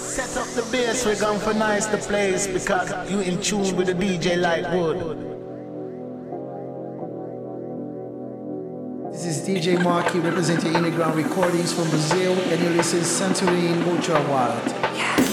Set up the bass, we're going for nice the place because you in tune with the DJ Lightwood. This is DJ Marky representing Underground Recordings from Brazil, and you listen to Santorini Ultra Wild. Yes.